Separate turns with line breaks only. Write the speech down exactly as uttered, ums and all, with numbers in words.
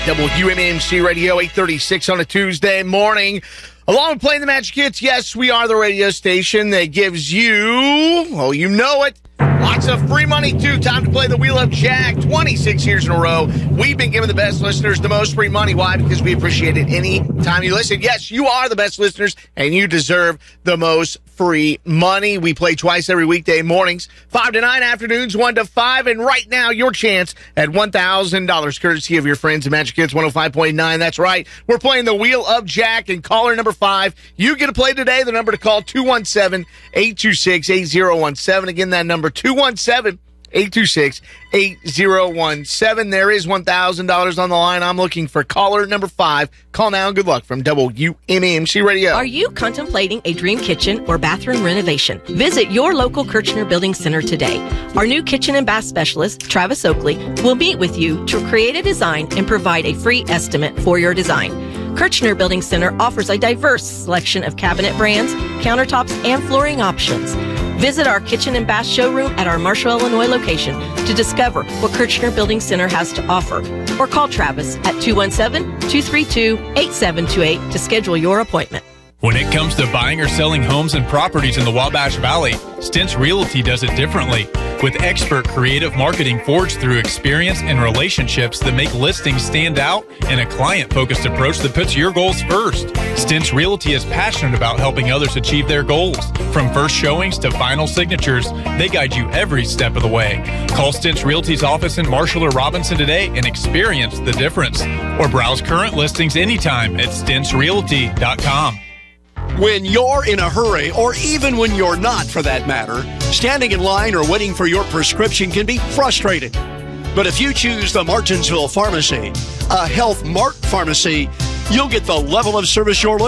W M M C Radio, eight thirty-six on a Tuesday morning. Along with playing the Magic Hits, yes, we are the radio station that gives you, well, you know it, lots of free money, too. Time to play the Wheel of Jack. twenty-six years in a row, we've been giving the best listeners the most free money. Why? Because we appreciate it any time you listen. Yes, you are the best listeners, and you deserve the most free money. We play twice every weekday mornings, five to nine, afternoons, one to five. And right now, your chance at one thousand dollars, courtesy of your friends at Magic Hits one oh five point nine. That's right. We're playing the Wheel of Jack, and caller number five, you get to play today. The number to call, two one seven, eight two six, eight zero one seven. Again, that number, two one seven, eight two six, eight zero one seven. There is one thousand dollars on the line. I'm looking for caller number five. Call now and good luck from W M M C Radio.
Are you contemplating a dream kitchen or bathroom renovation? Visit your local Kirchner Building Center today. Our new kitchen and bath specialist, Travis Oakley, will meet with you to create a design and provide a free estimate for your design. Kirchner Building Center offers a diverse selection of cabinet brands, countertops, and flooring options. Visit our kitchen and bath showroom at our Marshall, Illinois location to discover what Kirchner Building Center has to offer. Or call Travis at two one seven, two three two, eight seven two eight to schedule your appointment.
When it comes to buying or selling homes and properties in the Wabash Valley, Stintz Realty does it differently. With expert creative marketing forged through experience and relationships that make listings stand out and a client-focused approach that puts your goals first. Stintz Realty is passionate about helping others achieve their goals. From first showings to final signatures, they guide you every step of the way. Call Stintz Realty's office in Marshall or Robinson today and experience the difference. Or browse current listings anytime at stintz realty dot com.
When you're in a hurry, or even when you're not for that matter, standing in line or waiting for your prescription can be frustrating. But if you choose the Martinsville Pharmacy, a Health Mart pharmacy, you'll get the level of service you're looking for.